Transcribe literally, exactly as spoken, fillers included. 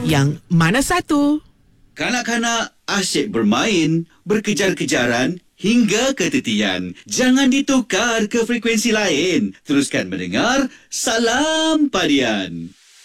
Yang mana satu? Kanak-kanak asyik bermain, berkejar-kejaran hingga ketitian. Jangan ditukar ke frekuensi lain. Teruskan mendengar Salam Padian.